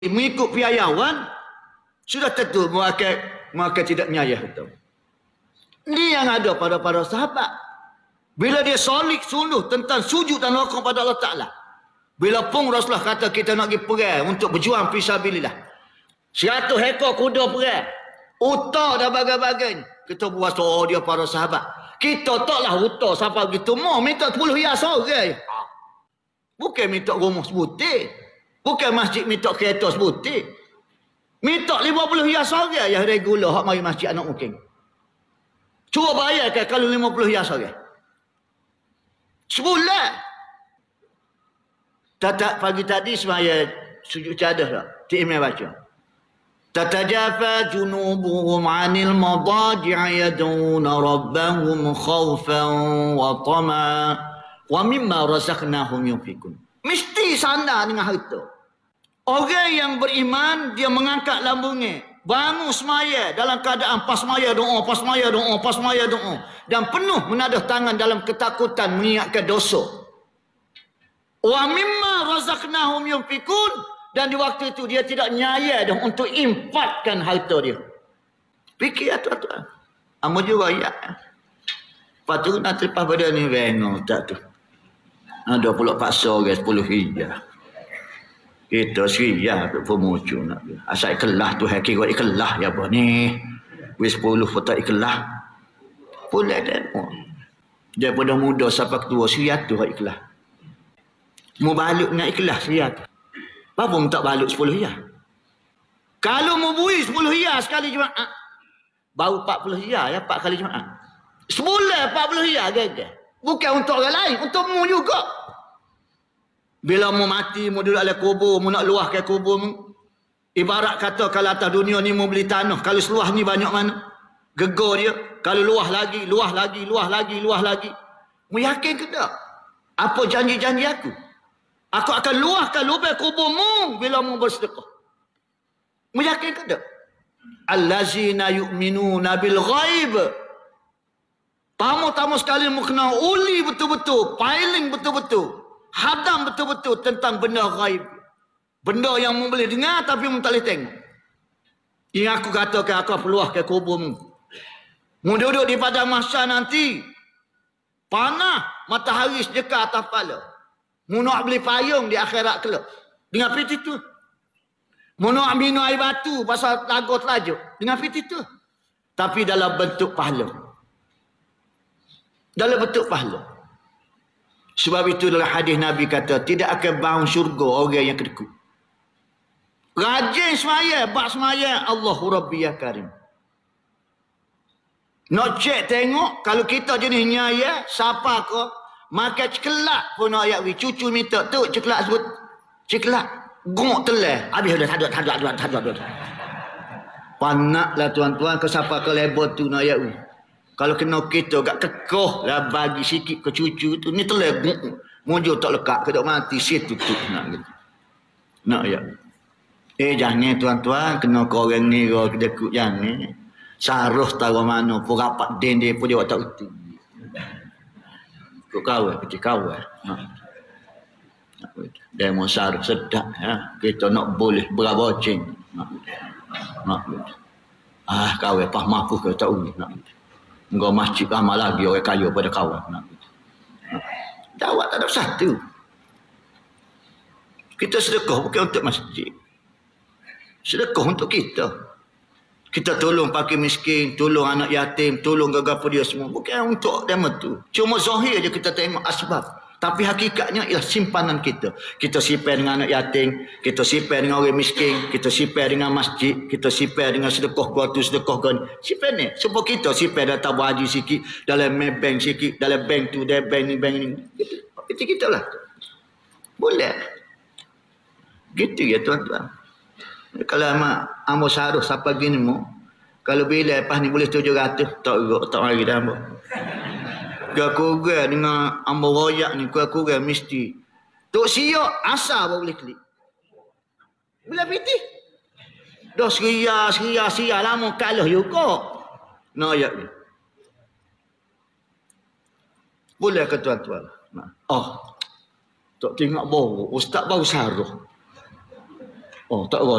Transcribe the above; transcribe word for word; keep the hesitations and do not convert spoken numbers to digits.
mengikut piayawan, sudah tentu mereka, mereka tidak menyayah itu. Ini yang ada pada para sahabat. Bila dia solid suluh tentang sujud dan rukuk pada Allah Ta'ala. Bila pun Rasulullah kata kita nak pergi perang untuk berjuang fisabilillah. Seratus ekor kuda perang. Utar dan bagai-bagai. Kita buat oh dia para sahabat. Kita taklah utar sampai begitu. Mau minta sepuluh hias orang. Bukan minta rumah sebutir. Bukan masjid minta kereta sebutir. Minta lima puluh hias orang yang regular hak mari masjid anak mungkin. Cuba bayarkan kalau lima puluh hias orang. Sebulan. Tatak pagi tadi semaya sujud cadah tak? Cik Imran baca. Tatajafa junubuhum 'anil madaji'i yad'una rabbahum khawfan wa tama wa mimma razaqnahum yunfikun. Mesti sana dengan harta. Orang yang beriman dia mengangkat lambungnya, bangun semaya dalam keadaan pas semaya doa, pas semaya doa, pas semaya doa dan penuh menadah tangan dalam ketakutan mengingatkan dosa. Wa mimma razaqnahum yunfikun, dan di waktu itu dia tidak nyaya dah untuk infakkan harta dia. Fikir ya tuan-tuan. Amo juga ya. Patu nak lepas pada ni bengok tak tu. Ada pula paksa orang sepuluh hijrah. Kita seria tu pemucu nak. Asal ikhlas tu hak kira ikhlas ya apa ni. Wis sepuluh foto ikhlas. Boleh dah. Daripada muda sampai tua seria tu hak ikhlas. Mu balik dengan ikhlas seria tu. Apa minta balik sepuluh hiyah? Kalau mau bui sepuluh hiyah sekali Jumaat, baru empat puluh hiyah ya, empat kali Jumaat. Sebulan empat puluh hiyah gagal. Bukan untuk orang lain, untuk mu juga. Bila mu mati, mu duduk dalam kubur, mu nak luahkan kubur mu. Ibarat kata kalau atas dunia ni mu beli tanah, kalau seluah ni banyak mana? Gegar dia. Kalau luah lagi, luah lagi, luah lagi, luah lagi. Mu yakin ke tak? Apa janji-janji aku? Aku akan luahkan lubang kuburmu bila mu bersedekah. Mu yakin ke tak? Allazina yu'minuna bil ghaib. Tamu-tamu sekali mu kena uli betul-betul, piling betul-betul, hadam betul-betul tentang benda ghaib. Benda yang mu boleh dengar tapi mu tak boleh tengok. Yang aku katakan aku akan luahkan kuburmu. Mu duduk di padang mahsyar nanti, panah matahari sedekah atas kepala. Mu nak beli payung di akhirat kelak. Dengan piti tu. Mu nak minum air batu pasal lagu telajuk. Dengan piti tu. Tapi dalam bentuk pahala. Dalam bentuk pahala. Sebab itu dalam hadis Nabi kata, tidak akan bangun syurga orang yang kedekut. Rajin semaya, bak semaya, Allahu Rabbi ya Karim. Nak cek tengok, kalau kita jenis nyaya, siapa ke? Makan cekelak pun ayat wi. Cucu minta tu cekelak sebut. Cekelak. Gong telah. Habis dah tak ada, tak ada, tak ada, tak ada. Panaklah tuan-tuan ke siapa ke lebar tu nak ayat wi. Kalau kena kita gak kekoh lah bagi sikit ke cucu tu. Ni telah gong. Mujur tak lekat ke tak mati. Situ tu nak gitu. Nak ayat. Eh jangan tuan-tuan. Kena ke orang ni ke dekut jangan. Saruh tahu mana pun rapat dendek pun dia tak utuh. Kau kawan, kecil kawan. Ha. Demo saruh sedap. Ha. Kita nak boleh beraboceng. Ha. Ha. Ah, kawan, pah mampu ke tak uli. Ha. Engkau masjid amal lagi orang kaya pada kawan. Ha. Ha. Jawab tak ada satu. Kita sedekah bukan untuk masjid. Sedekah untuk kita. Kita tolong pakai miskin, tolong anak yatim, tolong gagapa dia semua. Bukan untuk demo tu. Cuma zahir je kita tengok asbab. Tapi hakikatnya ialah simpanan kita. Kita simpan dengan anak yatim, kita simpan dengan orang miskin, kita simpan dengan masjid, kita simpan dengan sedekah gua tu, sedekah gua ni. Simpan ni. Supaya kita simpan dalam tabung haji sikit, dalam bank sikit, dalam bank tu, dalam bank ni, bank ni. Itu kita lah. Boleh. Gitu ya tuan-tuan. Kalau amak ambo saruh siapa gini mu, kalau bila lepas ni boleh tujuh ratus, tak tak mari dah ambo. Gak kurang dengan ambo royak ni, kurang mesti. Tok siok asal baru boleh klik. Bila piti? Dah seria, seria, seria lama kalah juga. Nak ayat ni. Boleh ke tuan-tuan? Oh, tak tengok bau, ustaz bau saruh. Oh, tak